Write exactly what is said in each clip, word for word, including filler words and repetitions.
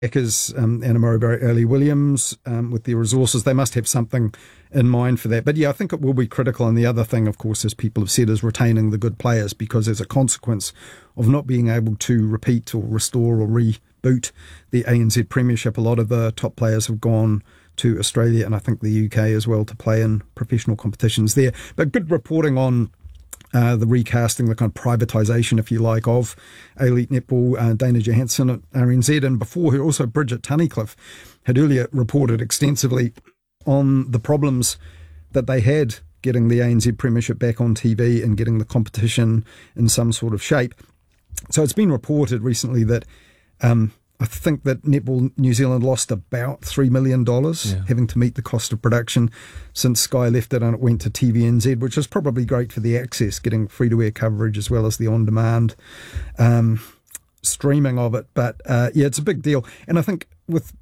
backers, um, Anna Mowbray, Ellie Williams, um, with their resources. They must have something in mind for that. But yeah, I think it will be critical. And the other thing, of course, as people have said, is retaining the good players, because as a consequence of not being able to repeat or restore or reboot the A N Z Premiership, a lot of the top players have gone to Australia and I think the U K as well to play in professional competitions there. But good reporting on Uh, the recasting, the kind of privatisation, if you like, of elite netball. uh, Dana Johansson at R N Z, and before her also Bridget Tunnicliffe had earlier reported extensively on the problems that they had getting the A N Z Premiership back on T V and getting the competition in some sort of shape. So it's been reported recently that um, I think that Netball New Zealand lost about three million dollars yeah. having to meet the cost of production since Sky left it and it went to T V N Z, which is probably great for the access, getting free-to-air coverage as well as the on-demand um, streaming of it. But uh, yeah, it's a big deal. And I think with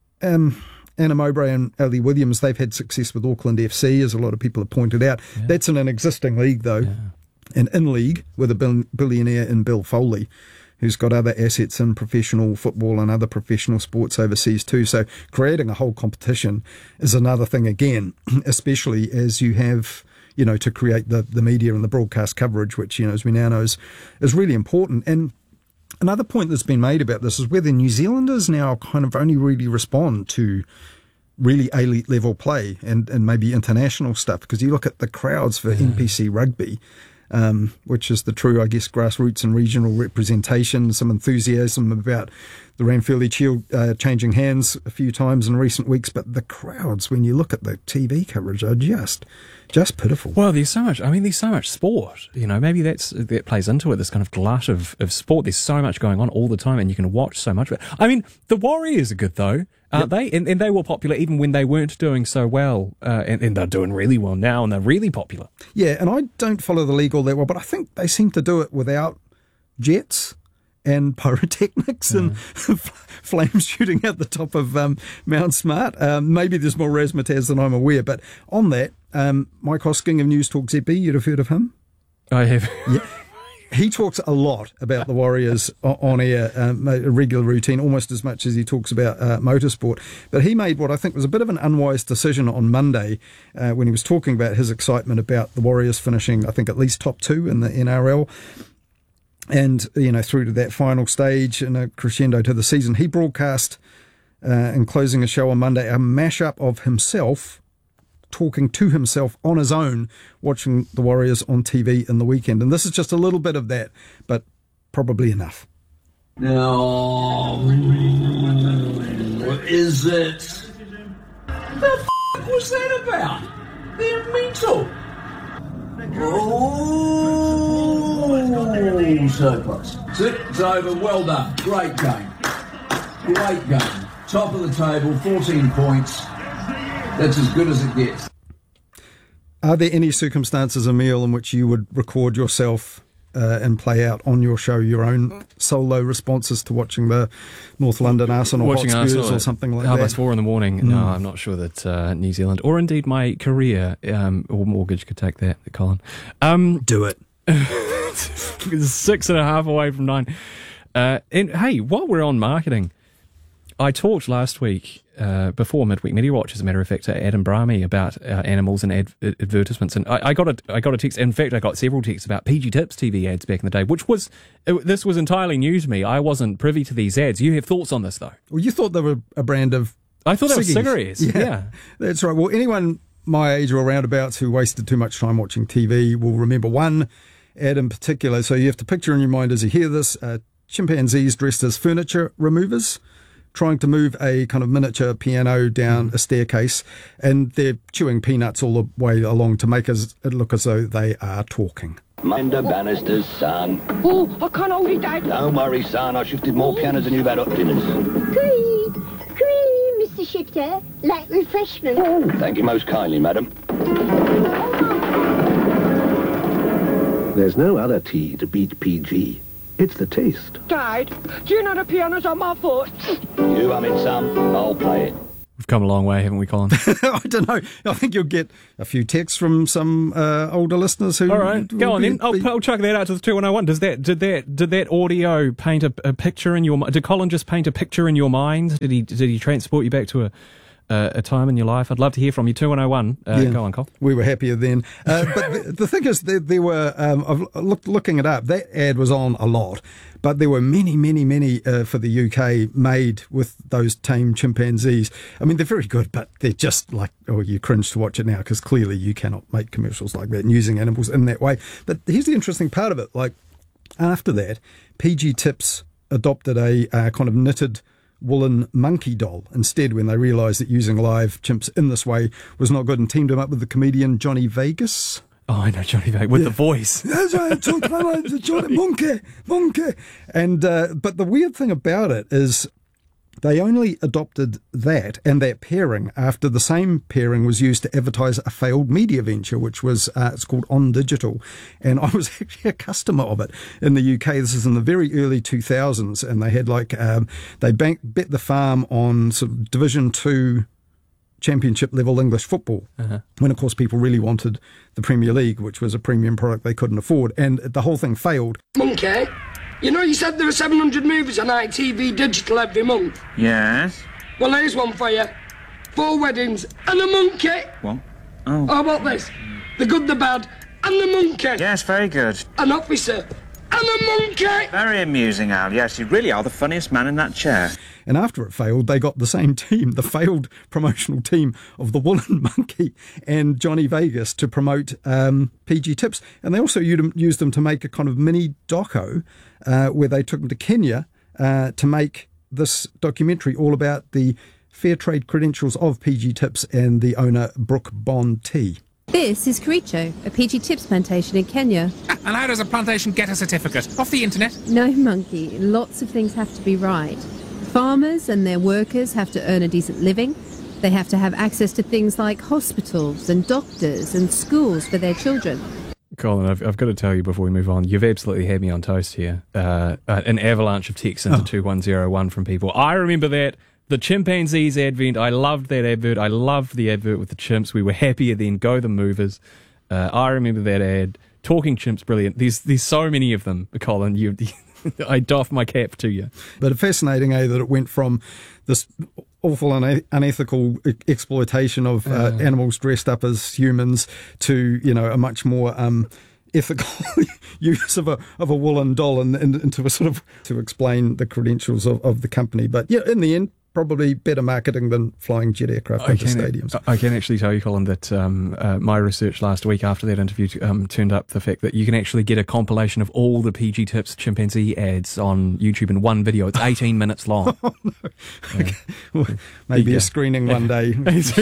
um, Anna Mowbray and Ellie Williams, they've had success with Auckland F C, as a lot of people have pointed out. Yeah. That's in an existing league, though, yeah. and in league with a billionaire in Bill Foley, who's got other assets in professional football and other professional sports overseas too. So creating a whole competition is another thing again, especially as you have, you know, to create the, the media and the broadcast coverage, which, you know, as we now know is, is really important. And another point that's been made about this is whether New Zealanders now kind of only really respond to really elite level play and, and maybe international stuff, because you look at the crowds for yeah. N P C rugby, Um, which is the true, I guess, grassroots and regional representation, some enthusiasm about the Ranfurly Shield uh, changing hands a few times in recent weeks. But the crowds, when you look at the T V coverage, are just just pitiful. Well, there's so much, I mean, there's so much sport, you know, maybe that's that plays into it, this kind of glut of, of sport. There's so much going on all the time and you can watch so much of it. I mean, the Warriors are good, though. Aren't yep. they? And, and they were popular even when they weren't doing so well, uh, and, and they're doing really well now, and they're really popular. Yeah, and I don't follow the league all that well, but I think they seem to do it without jets and pyrotechnics and mm. flames shooting out the top of um, Mount Smart. Um, maybe there's more razzmatazz than I'm aware, but on that, um, Mike Hosking of News Talk Z B, you'd have heard of him? I have. Yeah. He talks a lot about the Warriors on air, um, a regular routine, almost as much as he talks about uh, motorsport. But he made what I think was a bit of an unwise decision on Monday uh, when he was talking about his excitement about the Warriors finishing, I think, at least top two in the N R L. And, you know, through to that final stage and a crescendo to the season. He broadcast, uh, in closing a show on Monday, a mashup of himself talking to himself on his own, watching the Warriors on T V in the weekend. And this is just a little bit of that, but probably enough. Now, what is it? The f*** was that about? They're mental. Oh, so close. That's it. It's over. Well done. Great game. Great game. Top of the table, fourteen points. That's as good as it gets. Are there any circumstances, Emile, in which you would record yourself uh, and play out on your show your own solo responses to watching the North London Arsenal watching Hotspurs Arsenal or something like half that? past four in the morning. Mm. No, I'm not sure that uh, New Zealand, or indeed my career um, or mortgage, could take that, Colin. Um, Do it. Six and a half away from nine. Uh, and hey, while we're on marketing, I talked last week, uh, before Midweek Media Watch, as a matter of fact, to Adam Brahmi about uh, animals and ad- advertisements. And I, I got a, I got a text. In fact, I got several texts about P G Tips T V ads back in the day, which was, it, this was entirely new to me. I wasn't privy to these ads. You have thoughts on this, though? Well, you thought they were a brand of I thought they were ciggies. cigarettes. Yeah, yeah, that's right. Well, anyone my age or roundabouts who wasted too much time watching T V will remember one ad in particular. So you have to picture in your mind as you hear this, uh, chimpanzees dressed as furniture removers, trying to move a kind of miniature piano down a staircase, and they're chewing peanuts all the way along to make us, it look as though they are talking. Minder Bannister's son. Oh, I can't hold it, Dad. Don't worry, son. I shifted more pianos than you've had hot dinners. Green, green, Mister Shifter. Like refreshment. Oh, thank you most kindly, madam. There's no other tea to beat P G. It's the taste. Dad, do you know the piano's on my foot? You hum it, son. I'll play it. We've come a long way, haven't we, Colin? I don't know. I think you'll get a few texts from some uh, older listeners who. All right, go on be, then. I'll, be... I'll chuck that out to the two one oh one. Does that did that did that audio paint a, a picture in your mind? Did Colin just paint a picture in your mind? Did he did he transport you back to a uh, a time in your life? I'd love to hear from you. two one oh one. Uh, yeah, go on, Col. We were happier then. Uh, but the, the thing is, there, there were. Um, I've looked looking it up. That ad was on a lot. But there were many, many, many uh, for the U K made with those tame chimpanzees. I mean, they're very good, but they're just like, oh, you cringe to watch it now because clearly you cannot make commercials like that and using animals in that way. But here's the interesting part of it. Like, after that, P G Tips adopted a uh, kind of knitted woolen monkey doll instead when they realised that using live chimps in this way was not good and teamed him up with the comedian Johnny Vegas. Oh, I know Johnny Vegas with yeah. the voice. That's right, Johnny Monkey, Monkey. And uh, but the weird thing about it is they only adopted that and that pairing after the same pairing was used to advertise a failed media venture, which was uh, it's called On Digital, and I was actually a customer of it in the U K. This is in the very early two thousands, and they had like um, they bank, bet the farm on sort of Division Two. Championship level English football, uh-huh. when of course people really wanted the Premier League, which was a premium product they couldn't afford, and the whole thing failed. Monkey, you know you said there are seven hundred movies on I T V digital every month? Yes. Well, here's one for you. Four weddings and a monkey. What? Oh. How about this? The Good, the Bad and the monkey. Yes, very good. An officer and a monkey. Very amusing, Al. Yes, you really are the funniest man in that chair. And after it failed, they got the same team, the failed promotional team of the Woolen Monkey and Johnny Vegas to promote um, P G Tips. And they also used them to make a kind of mini doco uh, where they took them to Kenya uh, to make this documentary all about the fair trade credentials of P G Tips and the owner, Brooke Bond Tea. This is Kericho, a P G Tips plantation in Kenya. And how does a plantation get a certificate? Off the internet? No, monkey. Lots of things have to be right. Farmers and their workers have to earn a decent living. They have to have access to things like hospitals and doctors and schools for their children. Colin, I've, I've got to tell you before we move on, you've absolutely had me on toast here. Uh, uh, an avalanche of texts into oh. two one oh one from people. I remember that. The chimpanzees advent, I loved that advert. I loved the advert with the chimps. We were happier then. Go the movers. Uh, I remember that ad. Talking chimps, brilliant. There's there's so many of them, Colin. You, I doff my cap to you. But fascinating, eh, that it went from this awful un- unethical exploitation of uh, uh. animals dressed up as humans to, you know, a much more um, ethical use of a of a woolen doll and, and, and to a sort of to explain the credentials of, of the company. But yeah, in the end, probably better marketing than flying jet aircraft into stadiums. I can actually tell you, Colin, that um, uh, my research last week after that interview um, turned up the fact that you can actually get a compilation of all the P G Tips chimpanzee ads on YouTube in one video. It's eighteen minutes long. Oh, no. Okay. Well, maybe a screening one day.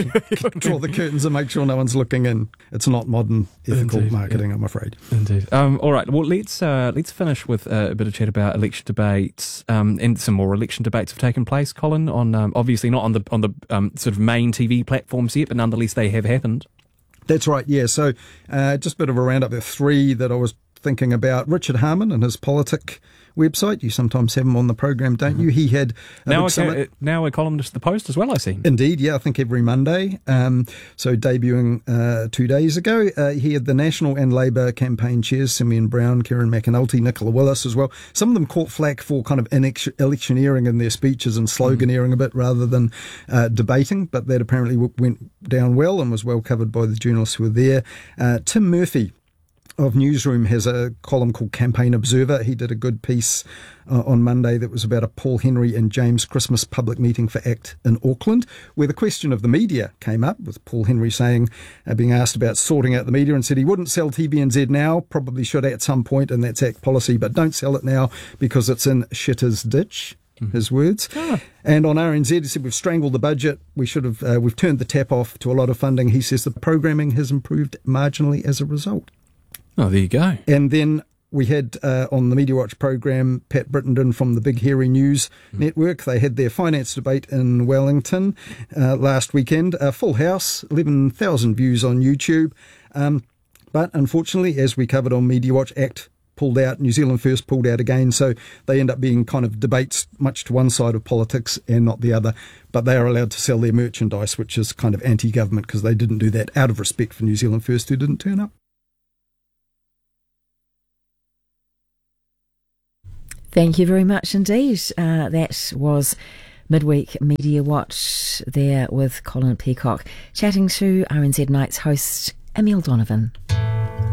Draw the curtains and make sure no one's looking in. It's not modern ethical Indeed, marketing, yeah. I'm afraid. Indeed. Um, all right. Well, let's uh, let's finish with uh, a bit of chat about election debates, um, and some more election debates have taken place, Colin. On um, obviously not on the on the um, sort of main T V platforms yet, but nonetheless they have happened. That's right, yeah. So uh, just a bit of a roundup. There are three that I was thinking about. Richard Harman and his Politic website. You sometimes have him on the program, don't mm-hmm. you? He had a now, big summit. A, now a columnist at the Post as well, I see. Indeed, yeah. I think every Monday. Um, so debuting uh, two days ago. Uh, he had the National and Labour campaign chairs, Simeon Brown, Kieran McAnulty, Nicola Willis as well. Some of them caught flack for kind of electioneering in their speeches and sloganeering mm-hmm. a bit rather than uh, debating, but that apparently w- went down well and was well covered by the journalists who were there. Uh, Tim Murphy of Newsroom has a column called Campaign Observer. He did a good piece uh, on Monday that was about a Paul Henry and James Christmas public meeting for ACT in Auckland, where the question of the media came up, with Paul Henry saying, uh, being asked about sorting out the media, and said he wouldn't sell T V N Z now, probably should at some point, and that's ACT policy, but don't sell it now because it's in shitter's ditch. Mm-hmm. His words. Ah. And on R N Z, he said, we've strangled the budget. We should have, uh, we've turned the tap off to a lot of funding. He says the programming has improved marginally as a result. Oh, there you go. And then we had uh, on the Media Watch programme, Pat Brittenden from the Big Hairy News mm. Network. They had their finance debate in Wellington uh, last weekend. A full house, eleven thousand views on YouTube. Um, but unfortunately, as we covered on Media Watch, ACT pulled out, New Zealand First pulled out again, so they end up being kind of debates much to one side of politics and not the other. But they are allowed to sell their merchandise, which is kind of anti-government because they didn't do that out of respect for New Zealand First, who didn't turn up. Thank you very much indeed. Uh, that was Midweek Media Watch there with Colin Peacock, chatting to R N Z Night's host, Emile Donovan.